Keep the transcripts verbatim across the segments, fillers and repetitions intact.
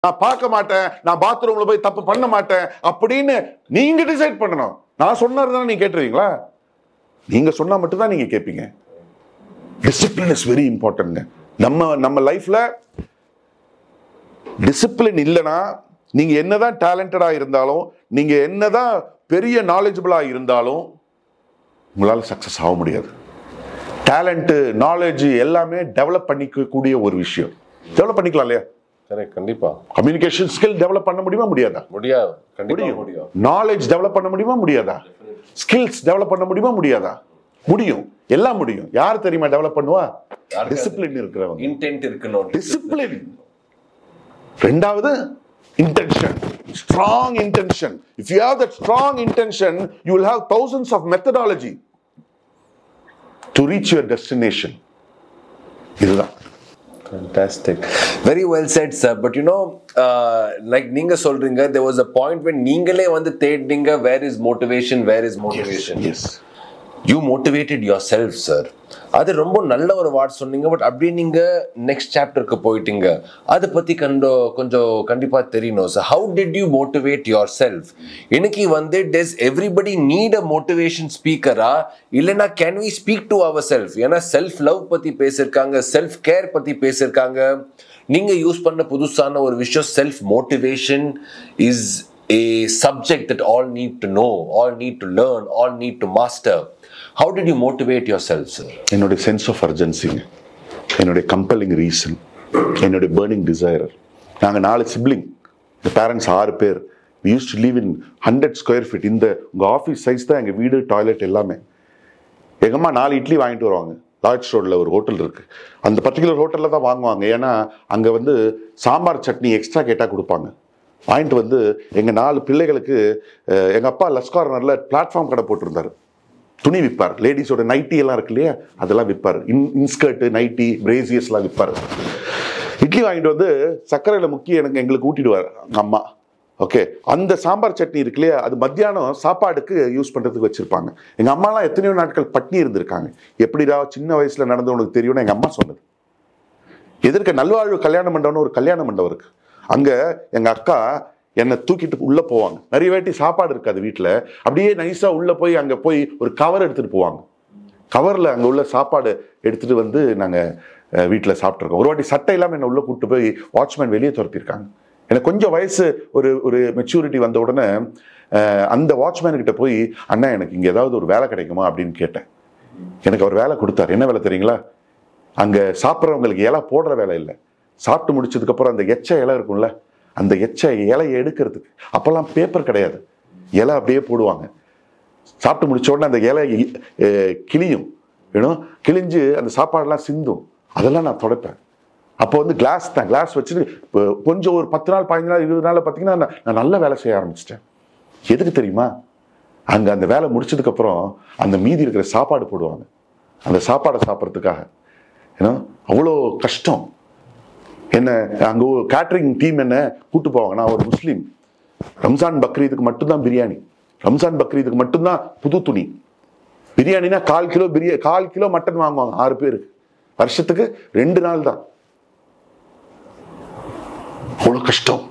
நான் பார்க்க மாட்டேன், நான் பாத்ரூம்ல போய் தப்பு பண்ண மாட்டேன் அப்படின்னு நீங்க டிசைட் பண்ணணும். நான் சொன்னதுதானே நீங்க கேட்டுருவீங்களா? நீங்க சொன்னா மட்டும் தான் நீங்க கேட்பீங்க. Discipline is very important. நம்ம நம்ம லைஃப்ல டிசிப்ளின் இல்லைன்னா நீங்க என்னதான் டேலண்டடா இருந்தாலும், நீங்க என்னதான் பெரிய நாலேஜபிளா இருந்தாலும் உங்களால சக்சஸ் ஆக முடியாது. டேலண்ட், நாலேஜ் எல்லாமே டெவலப் பண்ணிக்கக்கூடிய ஒரு விஷயம். டெவலப் பண்ணிக்கலாம் இல்லையா? கண்டிப்பா. கம்யூனிகேஷன் ஸ்கில் டெவலப் பண்ண முடியுமா? முடியாதா? முடியாது. முடியும். நாலேஜ் டெவலப் பண்ண முடியுமா? முடியாதா? ஸ்கில்ஸ் டெவலப் பண்ண முடியுமா? முடியாதா? முடியும். எல்லாம் முடியும். யார் தெரியுமா டெவலப் பண்ணுவா? டிசிப்ளின் இருக்கிறவங்க. இன்டென்ட் இருக்கணும். டிசிப்ளின். ரெண்டாவது intention, strong intention. If you have that strong intention, you will have thousands of methodology to reach your destination. இதுதான். Fantastic. Very well said, sir. But you know, uh, like நீங்க சொல்றீங்க, there was a point when நீங்களே வந்து தேடிங்க, where is motivation, where is motivation? Yes. yes. You motivated yourself, sir. அது ரொம்ப நல்ல ஒரு ward சொன்னீங்க. பட் அப்படியே நீங்க நெக்ஸ்ட் சாப்டருக்கு போயிட்டீங்க. அதை பத்தி கண்டோ கொஞ்சம் கண்டிப்பா தெரியணும் sir. How did you motivate your self? இன்னைக்கு வந்து டஸ் எவ்ரிபடி நீட் அ மோட்டிவேஷன் ஸ்பீக்கரா, இல்லைன்னா can we speak to our self? ஏன்னா செல்ஃப் லவ் பத்தி பேசியிருக்காங்க, செல்ஃப் கேர் பத்தி பேசியிருக்காங்க. நீங்க யூஸ் பண்ண புதுசான ஒரு விஷயம் self motivation is a subject that all need to know, all need to learn, all need to master. How did you motivate yourself, sir? என்னோட சென்ஸ் ஆஃப் அர்ஜென்சி, என்னோட கம்பெல்லிங் ரீசன், என்னோட பர்னிங் டிசைர். நாங்கள் நாலு sibling, இந்த parents ஆறு பேர். we used to live in hundred square feet. இந்த உங்கள் ஆஃபீஸ் சைஸ் தான் எங்கள் வீடு, டாய்லெட் எல்லாமே. எங்கள் அம்மா நாலு இட்லி வாங்கிட்டு வருவாங்க. லார்ட்ஸ் ரோடில் ஒரு ஹோட்டல் இருக்குது. அந்த பர்டிகுலர் ஹோட்டலில் தான் வாங்குவாங்க. ஏன்னா அங்கே வந்து சாம்பார் சட்னி எக்ஸ்ட்ரா கேட்டால் கொடுப்பாங்க. வாங்கிட்டு வந்து எங்கள் நாலு பிள்ளைகளுக்கு, எங்கள் அப்பா லஸ் கார்னரில் பிளாட்ஃபார்ம் கடை போட்டிருந்தார். துணி விற்பார். லேடிஸோட நைட்டி எல்லாம் இருக்கு இல்லையா, அதெல்லாம் விற்பார். இன் இன்ஸ்கர்ட்டு, நைட்டி, பிரேசியர்ஸ்லாம் விற்பார். இட்லி வாங்கிட்டு வந்து சர்க்கரையில் முக்கி எனக்கு எங்களுக்கு ஊட்டிடுவார் எங்கள் அம்மா. ஓகே, அந்த சாம்பார் சட்னி இருக்கு இல்லையா, அது மத்தியானம் சாப்பாடுக்கு யூஸ் பண்ணுறதுக்கு வச்சுருப்பாங்க. எங்கள் அம்மாலாம் எத்தனையோ நாட்கள் பட்னி இருந்திருக்காங்க. எப்படிடா சின்ன வயசில் நடந்தவனுக்கு தெரியும்னு எங்கள் அம்மா சொன்னது. எதிர்க்க நல்வாழ்வு கல்யாண மண்டபம்னு ஒரு கல்யாண மண்டபம் இருக்குது. அங்கே எங்கள் அக்கா என்னை தூக்கிட்டு உள்ளே போவாங்க. நிறைய வாட்டி சாப்பாடு இருக்காது வீட்டில். அப்படியே நைஸாக உள்ளே போய் அங்கே போய் ஒரு கவர் எடுத்துகிட்டு போவாங்க. கவரில் அங்கே உள்ள சாப்பாடு எடுத்துகிட்டு வந்து நாங்கள் வீட்டில் சாப்பிட்ருக்கோம். ஒரு வாட்டி சட்டை இல்லாமல் என்னை உள்ளே கூப்பிட்டு போய் வாட்ச்மேன் வெளியே துரத்திருக்காங்க. எனக்கு கொஞ்சம் வயசு ஒரு ஒரு மெச்சூரிட்டி வந்த உடனே அந்த வாட்ச்மேன்கிட்ட போய், அண்ணா எனக்கு இங்கே ஏதாவது ஒரு வேலை கிடைக்குமா அப்படின்னு கேட்டேன். எனக்கு அவர் வேலை கொடுத்தார். என்ன வேலை தெரியுங்களா? அங்கே சாப்பிட்றவங்களுக்கு இலை போடுற வேலை இல்லை. சாப்பிட்டு முடிச்சதுக்கப்புறம் அந்த எச்ச இலை இருக்கும்ல, அந்த எச்ச இலையை எடுக்கிறதுக்கு, அப்போல்லாம் பேப்பர் கிடையாது, இலை அப்படியே போடுவாங்க. சாப்பிட்டு முடிச்ச உடனே அந்த இலை கிளியும் வேணும், கிழிஞ்சு அந்த சாப்பாடெல்லாம் சிந்தும். அதெல்லாம் நான் துடைப்பேன். அப்போ வந்து கிளாஸ் தான், கிளாஸ் வச்சுட்டு கொஞ்சம் ஒரு பத்து நாள் பதினஞ்சு நாள் இருபது நாள் பார்த்தீங்கன்னா நான் நல்ல வேலை செய்ய ஆரம்பிச்சிட்டேன். எதுக்கு தெரியுமா? அங்கே அந்த வேலை முடிச்சதுக்கப்புறம் அந்த மீதி இருக்கிற சாப்பாடு போடுவாங்க, அந்த சாப்பாடை சாப்பிட்றதுக்காக. ஏன்னா அவ்வளோ கஷ்டம். என்ன அங்கே கேட்ரிங் டீம் என்ன கூட்டு போவாங்க. நான் ஒரு முஸ்லீம். ரம்ஜான் பக்ரீதுக்கு மட்டும்தான் பிரியாணி, ரம்ஜான் பக்ரீதுக்கு மட்டும்தான் புது துணி. பிரியாணினா கால் கிலோ பிரியா கால் கிலோ மட்டன் வாங்குவாங்க ஆறு பேருக்கு. வருஷத்துக்கு ரெண்டு நாள் தான். அவ்வளோ கஷ்டம்.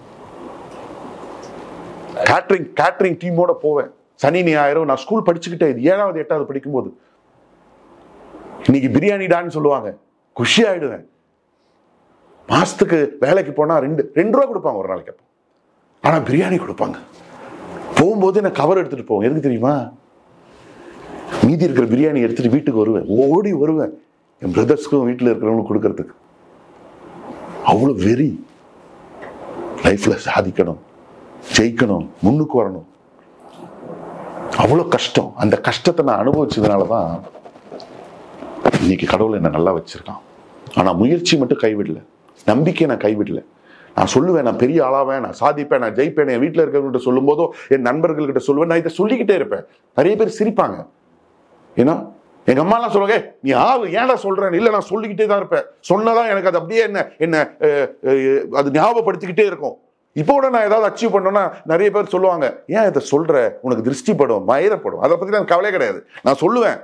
கேட்ரிங் கேட்ரிங் டீமோட போவேன் சனி ஞாயிறு. நான் ஸ்கூல் படிச்சுக்கிட்டேன், இது ஏழாவது எட்டாவது படிக்கும்போது. இன்னைக்கு பிரியாணிடான்னு சொல்லுவாங்க, குஷி ஆயிடுவேன். மாசத்துக்கு வேலைக்கு போனா ரெண்டு ரெண்டு ரூபா கொடுப்பாங்க ஒரு நாளைக்கு. ஆனா பிரியாணி கொடுப்பாங்க. போகும்போது நான் கவர் எடுத்துட்டு போவேன். எதுக்கு தெரியுமா? மீதி இருக்கிற பிரியாணி எடுத்துட்டு வீட்டுக்கு வருவேன், ஓடி வருவேன் என் பிரதர்ஸ்க்கும் வீட்டில் இருக்கிறவங்களும் கொடுக்கறதுக்கு. அவ்வளோ வெறி. லைஃப்ல சாதிக்கணும், ஜெயிக்கணும், முன்னுக்கு வரணும். அவ்வளோ கஷ்டம். அந்த கஷ்டத்தை நான் அனுபவிச்சதுனாலதான் இன்னைக்கு கடவுள் என்ன நல்லா வச்சிருக்கான். ஆனா முயற்சி மட்டும் கைவிடல, நம்பிக்கை நான் கைவிடல. நான் சொல்லுவேன், நான் பெரிய ஆளாவேன், நான் சாதிப்பேன், நான் ஜெயிப்பேன். என் வீட்டில் இருக்கிறவங்ககிட்ட சொல்லும் போதோ என் நண்பர்கள்கிட்ட சொல்லுவேன். நான் இதை சொல்லிக்கிட்டே இருப்பேன். நிறைய பேர் சிரிப்பாங்க. ஏன்னா எங்க அம்மா எல்லாம் சொல்லுவாங்க, நீ ஆளு ஏன்டா சொல்றேன்? இல்ல, நான் சொல்லிக்கிட்டே தான் இருப்பேன். சொன்னதான் எனக்கு அது அப்படியே என்ன என்ன அது ஞாபகப்படுத்திக்கிட்டே இருக்கும். இப்போ கூட நான் ஏதாவது அச்சீவ் பண்ணோம்னா நிறைய பேர் சொல்லுவாங்க, ஏன் இதை சொல்ற, உனக்கு திருஷ்டிப்படும், மயிரப்படும். அதை பத்தி எனக்கு கவலையே கிடையாது. நான் சொல்லுவேன்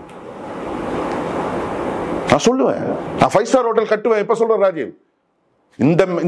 நான் சொல்லுவேன் நான் ஃபைவ் ஸ்டார் ஹோட்டல் கட்டுவேன். இப்ப சொல்றேன் ராஜீவ், இந்த